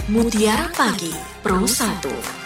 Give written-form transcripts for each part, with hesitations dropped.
Mutiara Pagi Pro 1.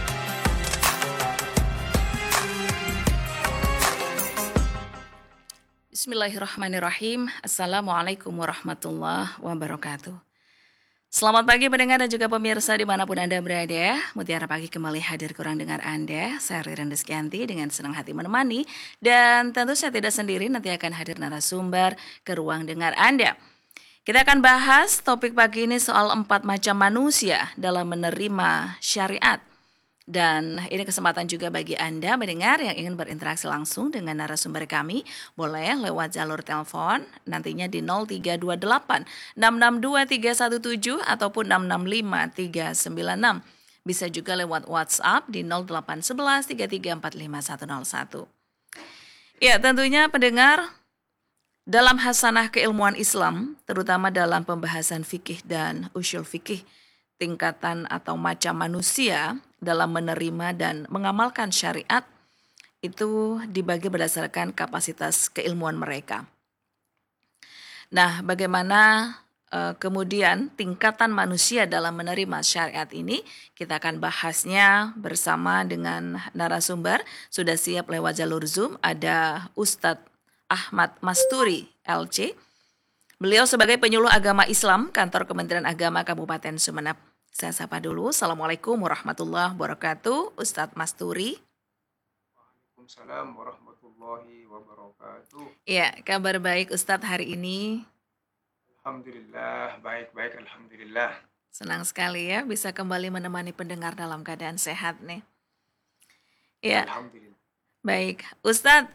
Bismillahirrahmanirrahim. Assalamualaikum warahmatullahi wabarakatuh. Selamat pagi pendengar dan juga pemirsa dimanapun Anda berada. Mutiara Pagi kembali hadir kurang dengar Anda. Saya Ririn Rizkyanti dengan senang hati menemani. Dan tentu saya tidak sendiri, nanti akan hadir narasumber ke ruang dengar Anda. Kita akan bahas topik pagi ini soal 4 macam manusia dalam menerima syariat. Dan ini kesempatan juga bagi Anda mendengar yang ingin berinteraksi langsung dengan narasumber kami. Boleh lewat jalur telepon nantinya di 0328 662 317 ataupun 665 396. Bisa juga lewat WhatsApp di 0811 3345 101. Ya, tentunya pendengar, dalam hasanah keilmuan Islam, terutama dalam pembahasan fikih dan usyul fikih, tingkatan atau macam manusia dalam menerima dan mengamalkan syariat itu dibagi berdasarkan kapasitas keilmuan mereka. Nah, bagaimana kemudian tingkatan manusia dalam menerima syariat ini, kita akan bahasnya bersama dengan narasumber. Sudah siap lewat jalur Zoom, ada Ustadz Ahmad Masturi, LC. Beliau sebagai penyuluh agama Islam, Kantor Kementerian Agama Kabupaten Sumeneb. Saya sapa dulu. Assalamualaikum warahmatullahi wabarakatuh, Ustadz Masturi. Waalaikumsalam warahmatullahi wabarakatuh. Ya, kabar baik Ustadz hari ini? Alhamdulillah, baik-baik, alhamdulillah. Senang sekali ya bisa kembali menemani pendengar dalam keadaan sehat nih. Ya, Alhamdulillah. baik. Ustadz,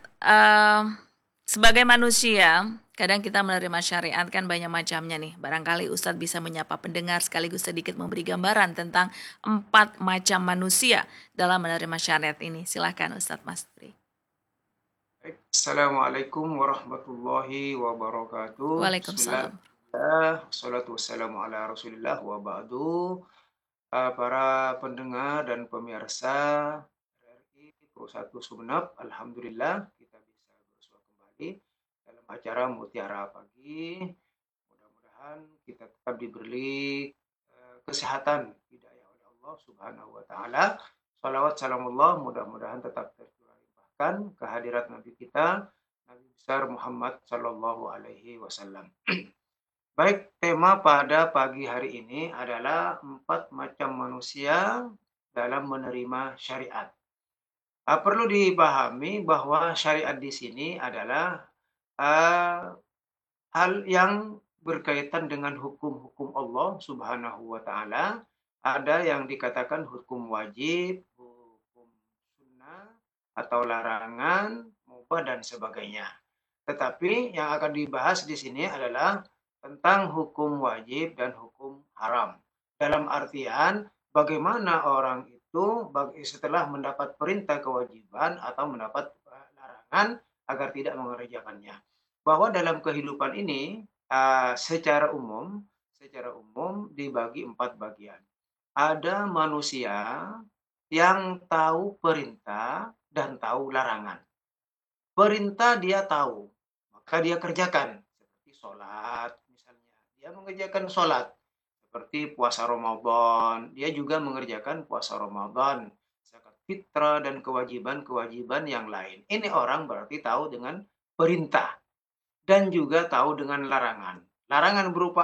sebagai manusia, kadang kita menerima syariat kan banyak macamnya nih. Barangkali Ustadz bisa menyapa pendengar sekaligus sedikit memberi gambaran tentang 4 macam manusia dalam menerima syariat ini. Silakan Ustadz Masturi. Assalamualaikum warahmatullahi wabarakatuh. Waalaikumsalam. Bismillah, wassalatu wassalamu ala rasulillah wa ba'du. Para pendengar dan pemirsa RRI Pro 1 Sumeneb, alhamdulillah kita bisa bersua kembali dalam acara Mutiara Pagi. Mudah-mudahan kita tetap diberi kesehatan, hidayah oleh Allah Subhanahu wa taala. Salawat salamullah mudah-mudahan tetap tercurah limpahkan kehadirat Nabi kita, Nabi besar Muhammad sallallahu alaihi wasallam. Baik, tema pada pagi hari ini adalah 4 macam manusia dalam menerima syariat. Perlu dipahami bahwa syariat di sini adalah hal yang berkaitan dengan hukum-hukum Allah Subhanahu wa taala. Ada yang dikatakan hukum wajib, hukum sunnah, atau larangan, mubah dan sebagainya. Tetapi yang akan dibahas di sini adalah tentang hukum wajib dan hukum haram. Dalam artian bagaimana orang itu setelah mendapat perintah kewajiban atau mendapat larangan agar tidak mengerjakannya. Bahwa dalam kehidupan ini secara umum dibagi 4 bagian. Ada manusia yang tahu perintah dan tahu larangan. Perintah dia tahu, maka dia kerjakan. Seperti sholat misalnya, dia mengerjakan sholat. Seperti puasa Ramadan, dia juga mengerjakan puasa Ramadan. Zakat fitrah dan kewajiban-kewajiban yang lain. Ini orang berarti tahu dengan perintah dan juga tahu dengan larangan. Larangan berupa